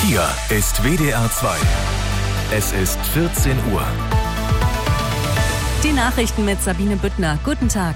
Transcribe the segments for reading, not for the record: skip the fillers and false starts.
Hier ist WDR 2. Es ist 14 Uhr. Die Nachrichten mit Sabine Büttner. Guten Tag.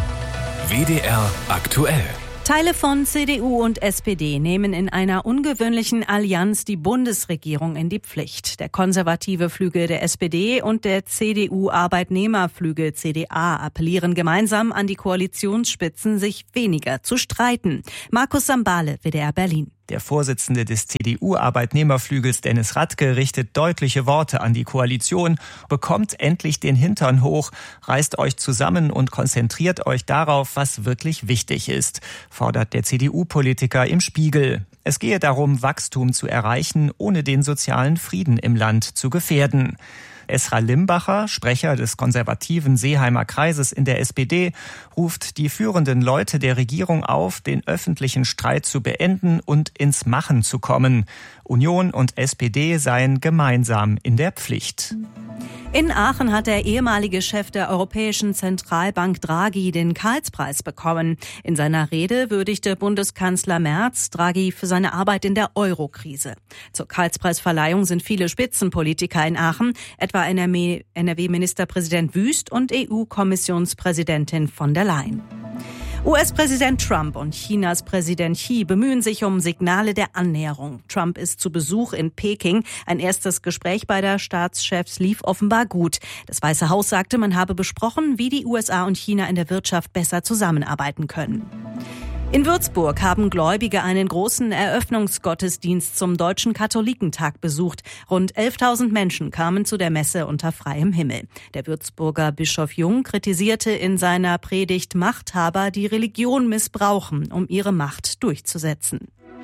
WDR aktuell. Teile von CDU und SPD nehmen in einer ungewöhnlichen Allianz die Bundesregierung in die Pflicht. Der konservative Flügel der SPD und der CDU-Arbeitnehmerflügel CDA appellieren gemeinsam an die Koalitionsspitzen, sich weniger zu streiten. Markus Sambale, WDR Berlin. Der Vorsitzende des CDU-Arbeitnehmerflügels Dennis Radke richtet deutliche Worte an die Koalition. Bekommt endlich den Hintern hoch, reißt euch zusammen und konzentriert euch darauf, was wirklich wichtig ist, fordert der CDU-Politiker im Spiegel. Es gehe darum, Wachstum zu erreichen, ohne den sozialen Frieden im Land zu gefährden. Esra Limbacher, Sprecher des konservativen Seeheimer Kreises in der SPD, ruft die führenden Leute der Regierung auf, den öffentlichen Streit zu beenden und ins Machen zu kommen. Union und SPD seien gemeinsam in der Pflicht. In Aachen hat der ehemalige Chef der Europäischen Zentralbank Draghi den Karlspreis bekommen. In seiner Rede würdigte Bundeskanzler Merz Draghi für seine Arbeit in der Euro-Krise. Zur Karlspreisverleihung sind viele Spitzenpolitiker in Aachen, etwa NRW-Ministerpräsident Wüst und EU-Kommissionspräsidentin von der Leyen. US-Präsident Trump und Chinas Präsident Xi bemühen sich um Signale der Annäherung. Trump ist zu Besuch in Peking. Ein erstes Gespräch beider Staatschefs lief offenbar gut. Das Weiße Haus sagte, man habe besprochen, wie die USA und China in der Wirtschaft besser zusammenarbeiten können. In Würzburg haben Gläubige einen großen Eröffnungsgottesdienst zum Deutschen Katholikentag besucht. Rund 11.000 Menschen kamen zu der Messe unter freiem Himmel. Der Würzburger Bischof Jung kritisierte in seiner Predigt, Machthaber die Religion missbrauchen, um ihre Macht durchzusetzen.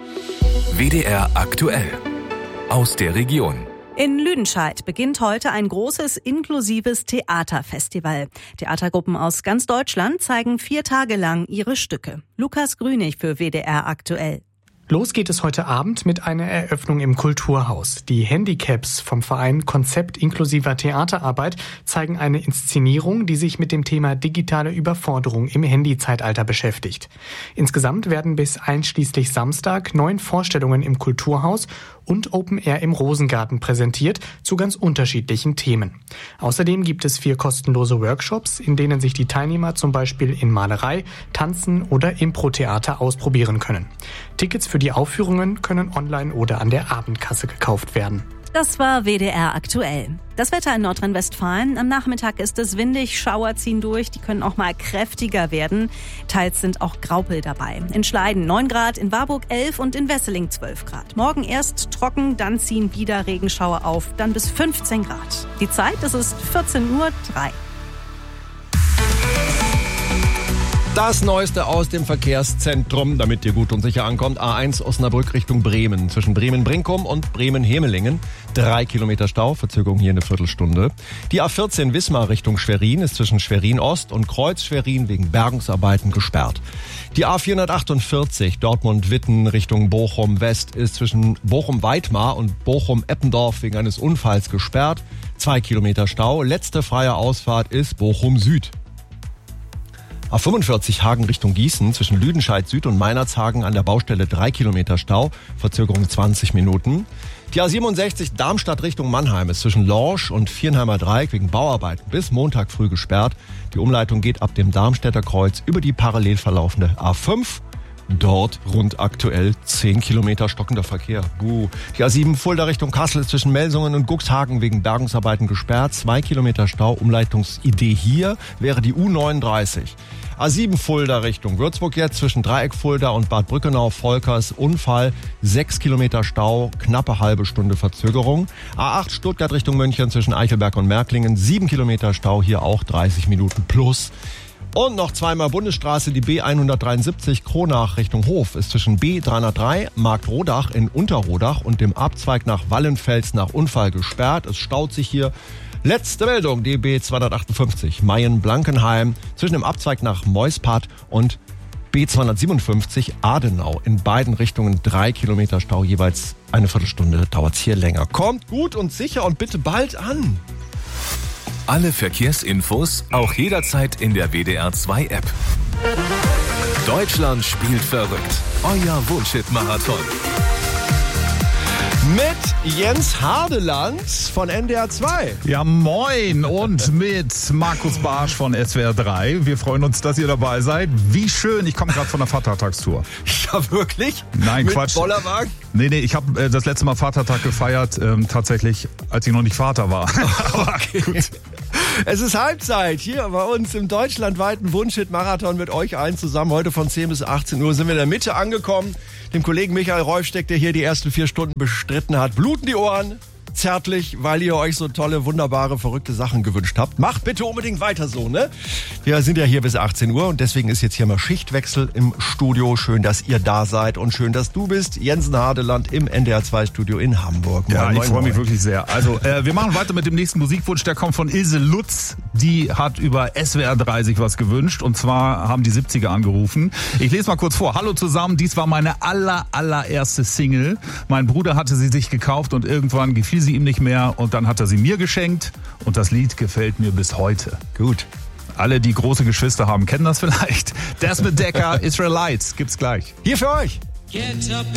WDR aktuell. Aus der Region. In Lüdenscheid beginnt heute ein großes inklusives Theaterfestival. Theatergruppen aus ganz Deutschland zeigen 4 Tage lang ihre Stücke. Lukas Grünig für WDR aktuell. Los geht es heute Abend mit einer Eröffnung im Kulturhaus. Die Handicaps vom Verein Konzept inklusiver Theaterarbeit zeigen eine Inszenierung, die sich mit dem Thema digitale Überforderung im Handyzeitalter beschäftigt. Insgesamt werden bis einschließlich Samstag 9 Vorstellungen im Kulturhaus und Open Air im Rosengarten präsentiert zu ganz unterschiedlichen Themen. Außerdem gibt es 4 kostenlose Workshops, in denen sich die Teilnehmer zum Beispiel in Malerei, Tanzen oder Impro-Theater ausprobieren können. Tickets für die Aufführungen können online oder an der Abendkasse gekauft werden. Das war WDR aktuell. Das Wetter in Nordrhein-Westfalen. Am Nachmittag ist es windig, Schauer ziehen durch, die können auch mal kräftiger werden. Teils sind auch Graupel dabei. In Schleiden 9 Grad, in Warburg 11 und in Wesseling 12 Grad. Morgen erst trocken, dann ziehen wieder Regenschauer auf, dann bis 15 Grad. Die Zeit, es ist 14:03 Uhr. Das Neueste aus dem Verkehrszentrum, damit ihr gut und sicher ankommt. A1 Osnabrück Richtung Bremen. Zwischen Bremen-Brinkum und Bremen-Hemelingen. 3 Kilometer Stau, Verzögerung hier eine Viertelstunde. Die A14 Wismar Richtung Schwerin ist zwischen Schwerin-Ost und Kreuz-Schwerin wegen Bergungsarbeiten gesperrt. Die A448 Dortmund-Witten Richtung Bochum-West ist zwischen Bochum-Weitmar und Bochum-Eppendorf wegen eines Unfalls gesperrt. 2 Kilometer Stau. Letzte freie Ausfahrt ist Bochum-Süd. A45 Hagen Richtung Gießen zwischen Lüdenscheid Süd und Meinerzhagen an der Baustelle 3 Kilometer Stau, Verzögerung 20 Minuten. Die A67 Darmstadt Richtung Mannheim ist zwischen Lorsch und Viernheimer Dreieck wegen Bauarbeiten bis Montag früh gesperrt. Die Umleitung geht ab dem Darmstädter Kreuz über die parallel verlaufende A5. Dort rund aktuell 10 Kilometer stockender Verkehr. Die A7 Fulda Richtung Kassel ist zwischen Melsungen und Cuxhagen wegen Bergungsarbeiten gesperrt. 2 Kilometer Stau. Umleitungsidee hier wäre die U39. A7 Fulda Richtung Würzburg jetzt zwischen Dreieck Fulda und Bad Brückenau-Volkers Unfall. 6 Kilometer Stau, knappe halbe Stunde Verzögerung. A8 Stuttgart Richtung München zwischen Eichelberg und Märklingen. 7 Kilometer Stau, hier auch 30 Minuten plus. Und noch zweimal Bundesstraße, die B173 Kronach Richtung Hof ist zwischen B303 Marktrodach in Unterrodach und dem Abzweig nach Wallenfels nach Unfall gesperrt. Es staut sich hier. Letzte Meldung, die B258 Mayen-Blankenheim zwischen dem Abzweig nach Meuspad und B257 Adenau. In beiden Richtungen 3 Kilometer Stau, jeweils eine Viertelstunde dauert es hier länger. Kommt gut und sicher und bitte bald an. Alle Verkehrsinfos auch jederzeit in der WDR 2 App. Deutschland spielt verrückt. Euer Wohnshit-Marathon. mit Jens Hardeland von NDR 2. Ja, moin und mit Markus Barsch von SWR 3. Wir freuen uns, dass ihr dabei seid. Wie schön, ich komme gerade von der Vatertagstour. Ja, wirklich? Nein, mit Quatsch. Bollerwagen? Nee, ich habe das letzte Mal Vatertag gefeiert, tatsächlich, als ich noch nicht Vater war. Okay. Gut. Es ist Halbzeit hier bei uns im deutschlandweiten Wunschhit-Marathon mit euch allen zusammen. Heute von 10 bis 18 Uhr sind wir in der Mitte angekommen. Dem Kollegen Michael Reufsteck, der hier die ersten 4 Stunden bestritten hat, bluten die Ohren. Zärtlich, weil ihr euch so tolle, wunderbare, verrückte Sachen gewünscht habt. Macht bitte unbedingt weiter so, ne? Wir sind ja hier bis 18 Uhr und deswegen ist jetzt hier mal Schichtwechsel im Studio. Schön, dass ihr da seid und schön, dass du bist. Jensen Hardeland im NDR 2 Studio in Hamburg. Ja, moin, ich freue mich moin. wirklich sehr. Also, wir machen weiter mit dem nächsten Musikwunsch. Der kommt von Ilse Lutz. Die hat über SWR 3 sich was gewünscht. Und zwar haben die 70er angerufen. Ich lese mal kurz vor. Hallo zusammen, dies war meine allererste Single. Mein Bruder hatte sie sich gekauft und irgendwann gefiel sie ihm nicht mehr. Und dann hat er sie mir geschenkt. Und das Lied gefällt mir bis heute. Gut. Alle, die große Geschwister haben, kennen das vielleicht. Desmond Decker, Israelites, gibt's gleich. Hier für euch. Get up